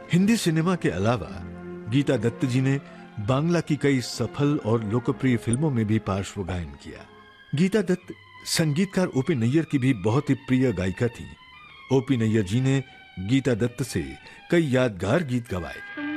Hindi cinema के अलावा गीता दत्त जी ने बांग्ला की कई सफल और लोकप्रिय फिल्मों में भी पार्श्व गायन किया। गीता दत्त संगीतकार ओपी नैयर की भी बहुत ही प्रिय गायिका थी। ओपी नैयर जी ने गीता दत्त से कई यादगार गीत गवाए।